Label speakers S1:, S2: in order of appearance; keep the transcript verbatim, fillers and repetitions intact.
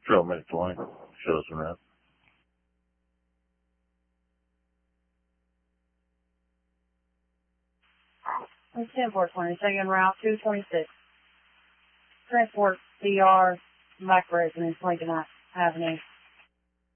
S1: Show me twenty. Show us around.
S2: ten four twenty, second route, two twenty-six. Transport D R, Black Residence, Lincoln Avenue.